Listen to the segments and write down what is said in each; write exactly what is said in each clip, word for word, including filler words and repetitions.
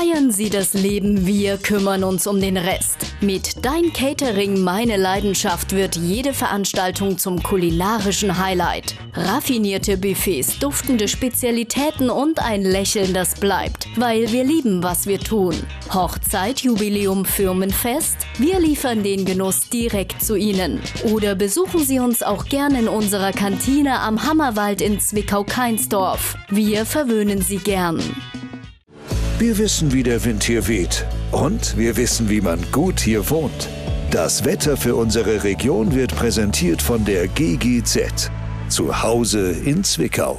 Feiern Sie das Leben, wir kümmern uns um den Rest. Mit Dein Catering, meine Leidenschaft wird jede Veranstaltung zum kulinarischen Highlight. Raffinierte Buffets, duftende Spezialitäten und ein Lächeln, das bleibt, weil wir lieben, was wir tun. Hochzeit, Jubiläum, Firmenfest? Wir liefern den Genuss direkt zu Ihnen. Oder besuchen Sie uns auch gern in unserer Kantine am Hammerwald in Zwickau-Kainsdorf. Wir verwöhnen Sie gern. Wir wissen, wie der Wind hier weht. Und wir wissen, wie man gut hier wohnt. Das Wetter für unsere Region wird präsentiert von der G G Z. Zu Hause in Zwickau.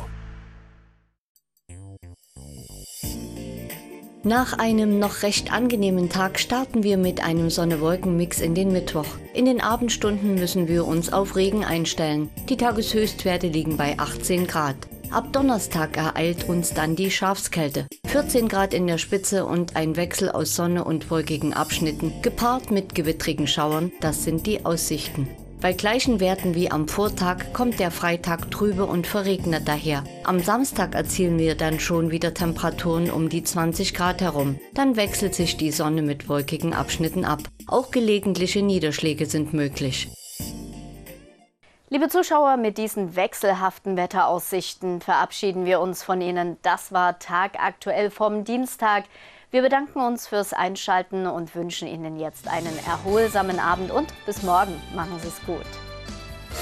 Nach einem noch recht angenehmen Tag starten wir mit einem Sonne-Wolken-Mix in den Mittwoch. In den Abendstunden müssen wir uns auf Regen einstellen. Die Tageshöchstwerte liegen bei achtzehn Grad. Ab Donnerstag ereilt uns dann die Schafskälte. vierzehn Grad in der Spitze und ein Wechsel aus Sonne und wolkigen Abschnitten, gepaart mit gewittrigen Schauern, das sind die Aussichten. Bei gleichen Werten wie am Vortag kommt der Freitag trübe und verregnet daher. Am Samstag erzielen wir dann schon wieder Temperaturen um die zwanzig Grad herum. Dann wechselt sich die Sonne mit wolkigen Abschnitten ab. Auch gelegentliche Niederschläge sind möglich. Liebe Zuschauer, mit diesen wechselhaften Wetteraussichten verabschieden wir uns von Ihnen. Das war Tagaktuell vom Dienstag. Wir bedanken uns fürs Einschalten und wünschen Ihnen jetzt einen erholsamen Abend und bis morgen. Machen Sie es gut.